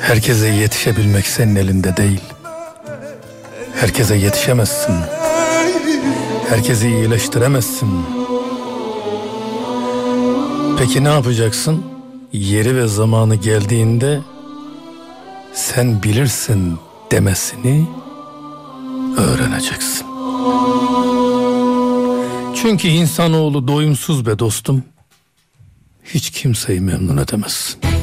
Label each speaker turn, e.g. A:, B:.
A: Herkese yetişebilmek senin elinde değil. Herkese yetişemezsin. Herkesi iyileştiremezsin. Peki ne yapacaksın? Yeri ve zamanı geldiğinde sen bilirsin demesini öğreneceksin. Çünkü insanoğlu doyumsuz be dostum. Hiç kimseyi memnun edemezsin.